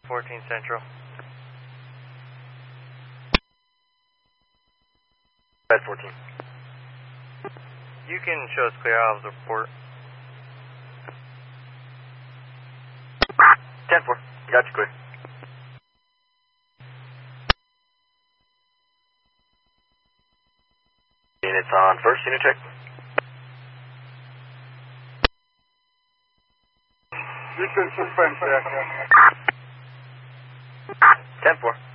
14 Central. Bed 14. You can show us clear out of the report. 10-4. Got you clear. Units on first, unit check. You can suspend check. 10-4.